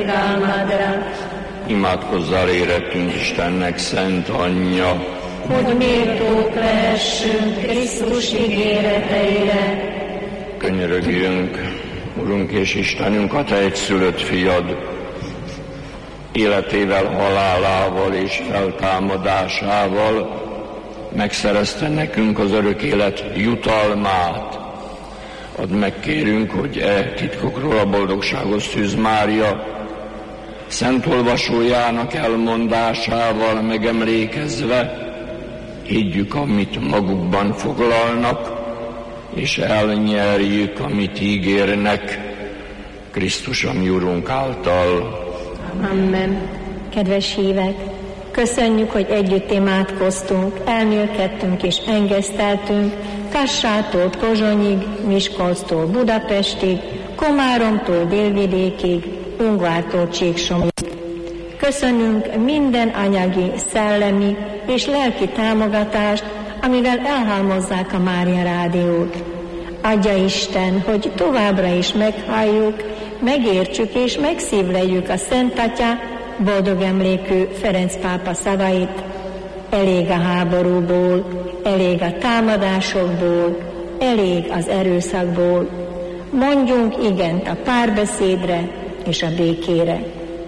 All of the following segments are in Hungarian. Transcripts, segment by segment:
irgalmadra. Imádkozzál érettünk Istennek szent anyja, hogy méltók lehessünk Krisztus ígéreteire. Könyörögjünk, Urunk és Istenünk, a Te egyszülött fiad életével, halálával és feltámadásával megszerezte nekünk az örök élet jutalmát. Add meg, kérünk, hogy titkokról a boldogságos Szűz Mária szent olvasójának elmondásával megemlékezve higgyük, amit magukban foglalnak, és elnyerjük, amit ígérnek Krisztus, a mi Urunk által. Amen. Kedves hívek, köszönjük, hogy együtt imádkoztunk, elmélkedtünk és engeszteltünk Kassától Pozsonyig, Miskolctól Budapestig, Komáromtól Délvidékig, Ungvártól Csíksomig. Köszönünk minden anyagi, szellemi és lelki támogatást, amivel elhalmozzák a Mária Rádiót. Adja Isten, hogy továbbra is meghalljuk, megértsük és megszívleljük a Szent Atya boldog emlékű Ferenc pápa szavait. Elég a háborúból, elég a támadásokból, elég az erőszakból. Mondjunk igent a párbeszédre és a békére.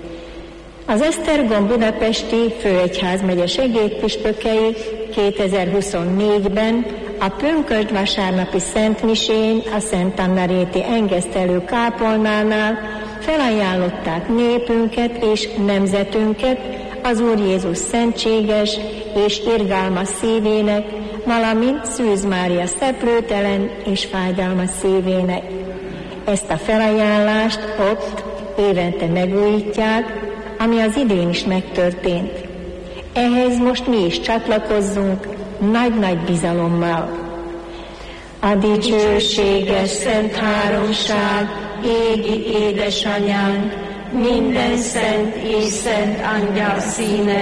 Az Esztergom budapesti főegyházmegye segédpüspökei 2024-ben a pünkösd vasárnapi szentmisén a Szent Anna-réti engesztelő kápolnánál felajánlották népünket és nemzetünket az Úr Jézus szentséges és irgalmas szívének, valamint Szűz Mária szeplőtelen és fájdalmas szívének. Ezt a felajánlást ott évente megújítják, ami az idén is megtörtént. Ehhez most mi is csatlakozzunk nagy-nagy bizalommal. A dicsőséges Szent Háromság, égi édesanyánk, minden szent és szent angyal színe,